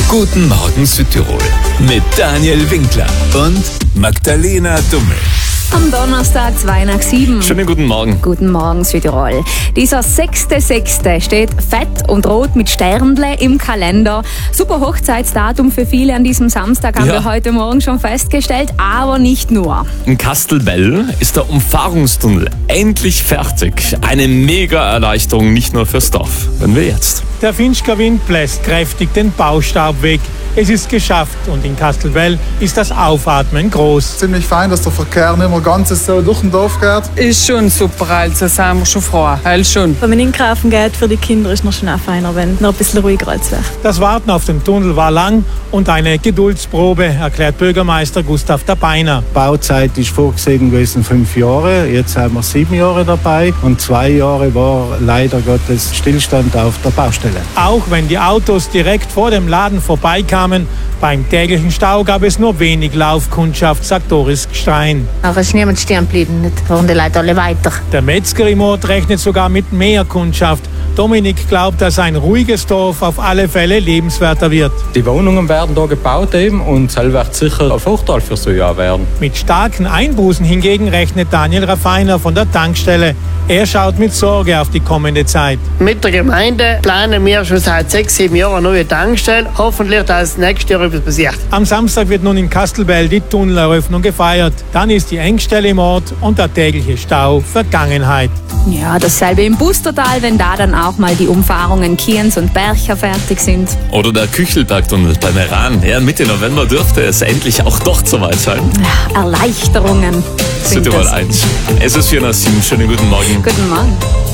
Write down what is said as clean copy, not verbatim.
Guten Morgen Südtirol mit Daniel Winkler und Magdalena Dummel. Am Donnerstag 6:02. Schönen guten Morgen. Guten Morgen Südtirol. Dieser 6.6. steht fett und rot mit Sternle im Kalender. Super Hochzeitsdatum für viele an diesem Samstag, haben wir heute Morgen schon festgestellt, aber nicht nur. In Kastelbell ist der Umfahrungstunnel endlich fertig. Eine mega Erleichterung, nicht nur fürs Dorf. Hören wir jetzt. Der Finchker Wind bläst kräftig den Baustaub weg. Es ist geschafft und in Kastelbell ist das Aufatmen groß. Ziemlich fein, dass der Verkehr nicht mehr ganz so durch den Dorf geht. Ist schon super, also sind wir schon froh. Schon. Wenn man in den Grafen geht, für die Kinder ist es schon auch feiner, wenn noch ein bisschen ruhiger als wäre. Das Warten auf den Tunnel war lang und eine Geduldsprobe, erklärt Bürgermeister Gustav Dabeiner. Bauzeit ist vorgesehen gewesen 5 Jahre, jetzt haben wir 7 Jahre dabei und 2 Jahre war leider Gottes Stillstand auf der Baustelle. Auch wenn die Autos direkt vor dem Laden vorbeikamen, beim täglichen Stau gab es nur wenig Laufkundschaft, sagt Doris Gstein. Aber es ist niemand stehen geblieben, nicht fahren die Leute alle weiter. Der Metzger im Ort rechnet sogar mit mehr Kundschaft. Dominik glaubt, dass ein ruhiges Dorf auf alle Fälle lebenswerter wird. Die Wohnungen werden da gebaut eben und es wird sicher ein Vorteil für so ein Jahr werden. Mit starken Einbußen hingegen rechnet Daniel Raffiner von der Tankstelle. Er schaut mit Sorge auf die kommende Zeit. Mit der Gemeinde planen wir schon seit 6-7 Jahren eine neue Tankstelle. Hoffentlich, dass nächstes Jahr etwas passiert. Am Samstag wird nun in Kastelbell die Tunneleröffnung gefeiert. Dann ist die Engstelle im Ort und der tägliche Stau Vergangenheit. Ja, dasselbe im Bustertal, wenn da dann auch mal die Umfahrungen Kiens und Bercher fertig sind. Oder der Küchelbergtunnel bei Meran. Ja, Mitte November dürfte es endlich auch doch soweit sein. Ja, Erleichterungen. Südtirol 1. Es ist 4:07. Schönen guten Morgen. Guten Morgen.